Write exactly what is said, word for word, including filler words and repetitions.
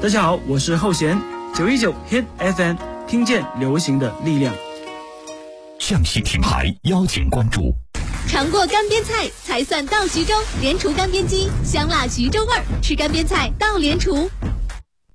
大家好，我是后弦，九一九 Hit F M， 听见流行的力量。 向西品牌邀请关注。 尝过干煸菜才算到徐州，莲厨干煸鸡，香辣徐州味儿，吃干煸菜到莲厨。